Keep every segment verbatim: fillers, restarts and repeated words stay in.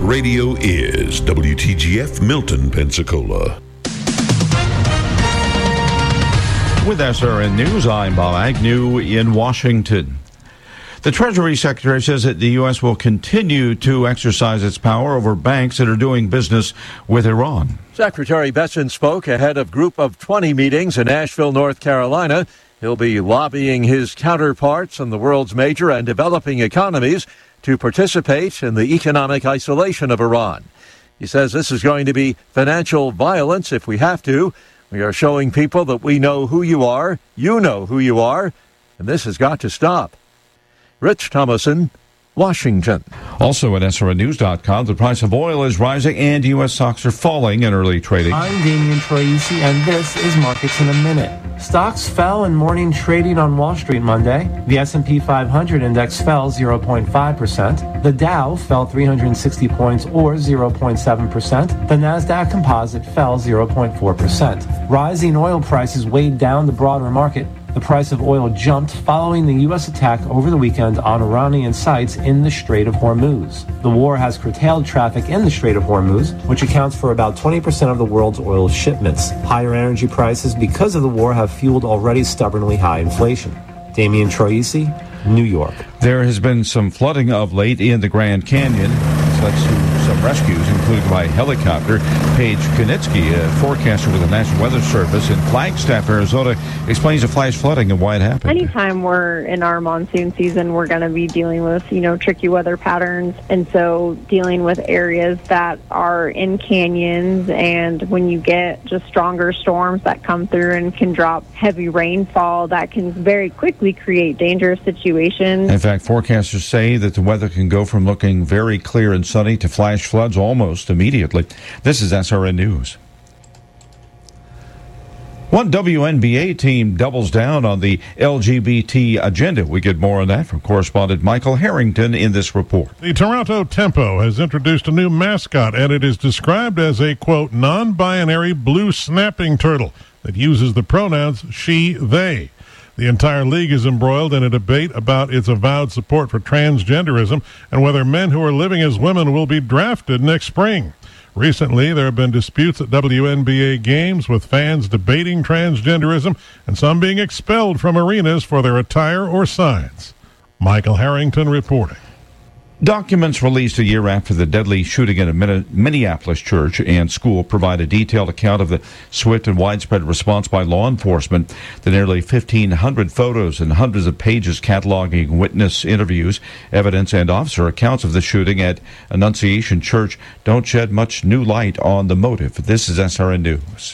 Radio is W T G F Milton, Pensacola. With S R N News, I'm Bob Agnew in Washington. The Treasury Secretary says that the U S will continue to exercise its power over banks that are doing business with Iran. Secretary Bessent spoke ahead of Group of twenty meetings in Asheville, North Carolina. He'll be lobbying his counterparts in the world's major and developing economies to participate in the economic isolation of Iran. He says this is going to be financial violence if we have to. We are showing people that we know who you are, you know who you are, and this has got to stop. Rich Thomason, Washington. Also at S R N news dot com, the price of oil is rising and U S stocks are falling in early trading. I'm Damian Troisi, and this is Markets in a Minute. Stocks fell in morning trading on Wall Street Monday. The S and P five hundred index fell zero point five percent. The Dow fell three hundred sixty points or zero point seven percent. The NASDAQ Composite fell zero point four percent. Rising oil prices weighed down the broader market. The price of oil jumped following the U S attack over the weekend on Iranian sites in the Strait of Hormuz. The war has curtailed traffic in the Strait of Hormuz, which accounts for about twenty percent of the world's oil shipments. Higher energy prices because of the war have fueled already stubbornly high inflation. Damian Troisi, New York. There has been some flooding of late in the Grand Canyon. It's led to some rescues, including by helicopter. Paige Konitsky, a forecaster with the National Weather Service in Flagstaff, Arizona, explains the flash flooding and why it happened. Anytime we're in our monsoon season, we're going to be dealing with, you know, tricky weather patterns. And so dealing with areas that are in canyons, and when you get just stronger storms that come through and can drop heavy rainfall, that can very quickly create dangerous situations. In fact, forecasters say that the weather can go from looking very clear and sunny to flash floods almost immediately. This is S R N News. One W N B A team doubles down on the L G B T agenda. We get more on that from correspondent Michael Harrington in this report. The Toronto Tempo has introduced a new mascot, and it is described as a, quote, non-binary blue snapping turtle that uses the pronouns she, they. The entire league is embroiled in a debate about its avowed support for transgenderism and whether men who are living as women will be drafted next spring. Recently, there have been disputes at W N B A games with fans debating transgenderism and some being expelled from arenas for their attire or signs. Michael Harrington reporting. Documents released a year after the deadly shooting at a Minneapolis church and school provide a detailed account of the swift and widespread response by law enforcement. The nearly fifteen hundred photos and hundreds of pages cataloging witness interviews, evidence, and officer accounts of the shooting at Annunciation Church don't shed much new light on the motive. This is S R N News.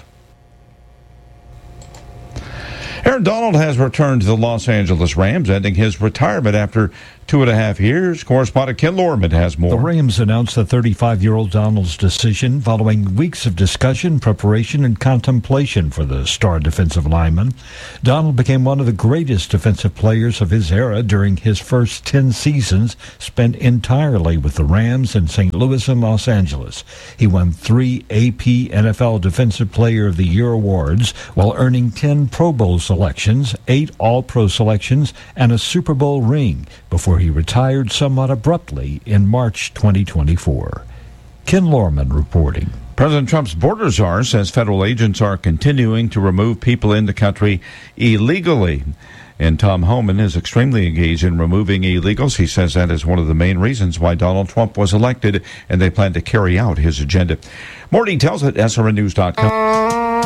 Aaron Donald has returned to the Los Angeles Rams, ending his retirement after two and a half years. Correspondent Ken Lorman has more. The Rams announced the thirty-five-year-old Donald's decision following weeks of discussion, preparation, and contemplation for the star defensive lineman. Donald became one of the greatest defensive players of his era during his first ten seasons spent entirely with the Rams in Saint Louis and Los Angeles. He won three A P N F L Defensive Player of the Year awards while earning ten Pro Bowl selections, eight All-Pro selections, and a Super Bowl ring before he retired somewhat abruptly in March twenty twenty-four. Ken Lorman reporting. President Trump's border czar says federal agents are continuing to remove people in the country illegally. And Tom Homan is extremely engaged in removing illegals. He says that is one of the main reasons why Donald Trump was elected, and they plan to carry out his agenda. More details at S R N news dot com.